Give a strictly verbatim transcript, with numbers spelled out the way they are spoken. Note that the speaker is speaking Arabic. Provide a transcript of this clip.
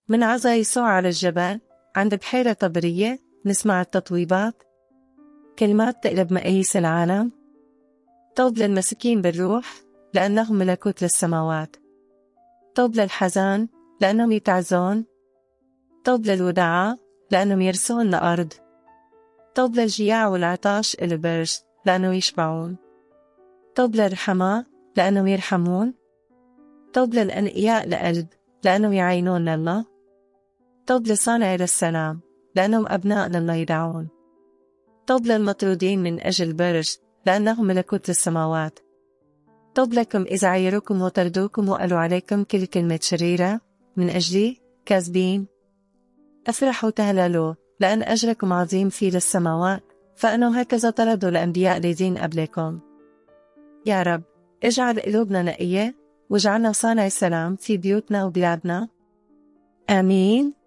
من عزا يسوع على الجبل عند بحيرة طبرية نسمع التطويبات، كلمات تقلب مقاييس العالم. طوب للمسكين بالروح لأنهم ملكوت للسماوات. طوب للحزان لأنهم يتعزون. طوب للودعاء لأنهم يرثون الأرض. طوب للجياع والعطاش البرج لأنهم يشبعون. طوب للرحماء لأنهم يرحمون. طوب للأنقياء لقلب لأنهم يعينون لله. طوب لصانع للسلام لأنهم أبناء لله يدعون. طوب للمطرودين من أجل برج لأنهم ملكوت السماوات. طوب لكم إذا عيروكم وطردوكم وقالوا عليكم كل كلمة شريرة من أجلي كاذبين. أفرحوا تهللوا لأن أجركم عظيم في السماوات، فأنه هكذا طردوا الأنبياء الذين قبلكم. يا رب اجعل قلوبنا نقية واجعلنا صانع سلام في بيوتنا وبلادنا. آمين.